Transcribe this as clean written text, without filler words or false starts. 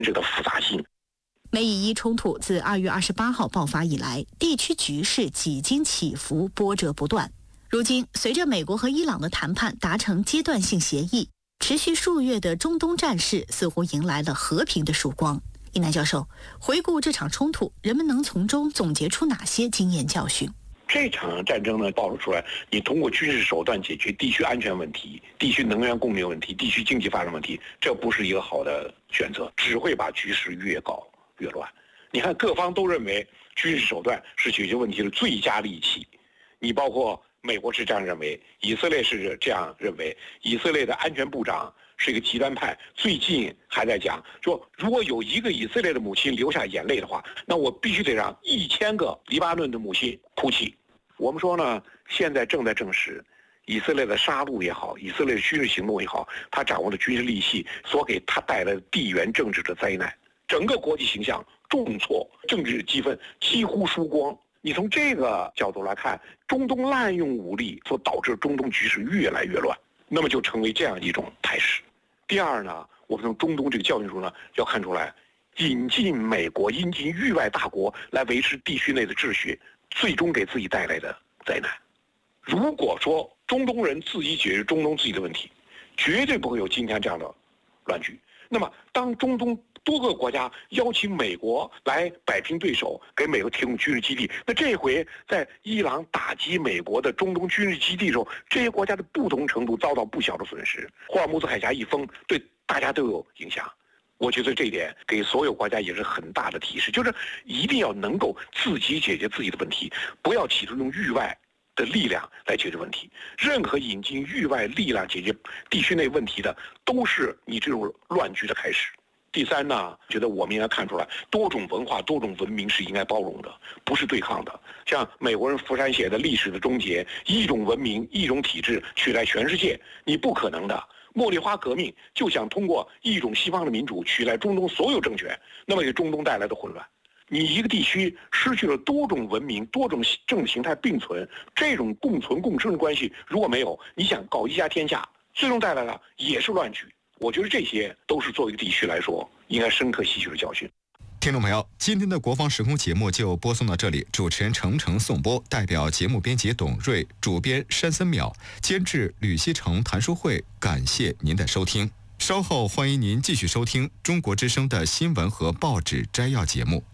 这个复杂性。 美以伊冲突自2月28号爆发以来，地区局势几经起伏，波折不断。如今，随着美国和伊朗的谈判达成阶段性协议，持续数月的中东战事似乎迎来了和平的曙光。一南教授，回顾这场冲突，人们能从中总结出哪些经验教训？ 这场战争呢，暴露出来，你通过军事手段解决地区安全问题、地区能源供应问题、地区经济发展问题，这不是一个好的选择，只会把局势越搞越乱。你看，各方都认为军事手段是解决问题的最佳利器，你包括美国是这样认为，以色列是这样认为，以色列的安全部长是一个极端派，最近还在讲说，如果有一个以色列的母亲流下眼泪的话，那我必须得让1000个黎巴嫩的母亲哭泣。我们说呢，现在正在证实，以色列的杀戮也好，以色列的军事行动也好，他掌握的军事利器所给他带来的地缘政治的灾难，整个国际形象重挫，政治气氛几乎输光。你从这个角度来看，中东滥用武力所导致中东局势越来越乱，那么就成为这样一种态势。第二呢，我们从中东这个教训中呢，要看出来，引进美国、引进域外大国来维持地区内的秩序，最终给自己带来的灾难。如果说中东人自己解决中东自己的问题，绝对不会有今天这样的乱局。那么当中东多个国家邀请美国来摆平对手，给美国提供军事基地，那这回在伊朗打击美国的中东军事基地的时候，这些国家的不同程度遭到不小的损失。霍尔木兹海峡一封，对大家都有影响。我觉得这一点给所有国家也是很大的提示，就是一定要能够自己解决自己的问题，不要企图用域外的力量来解决问题。任何引进域外力量解决地区内问题的，都是你这种乱局的开始。第三呢，觉得我们应该看出来，多种文化、多种文明是应该包容的，不是对抗的。像美国人福山写的《历史的终结》，一种文明、一种体制取代全世界，你不可能的。茉莉花革命就想通过一种西方的民主取代中东所有政权，那么给中东带来的混乱。你一个地区失去了多种文明、多种政治形态并存，这种共存共生的关系如果没有，你想搞一家天下，最终带来的也是乱局。我觉得这些都是作为一个地区来说应该深刻吸取的教训。 听众朋友，今天的国防时空节目就播送到这里，主持人程程颂播，代表节目编辑董瑞，主编山森淼，监制吕希成、谭淑慧，感谢您的收听。稍后欢迎您继续收听中国之声的新闻和报纸摘要节目。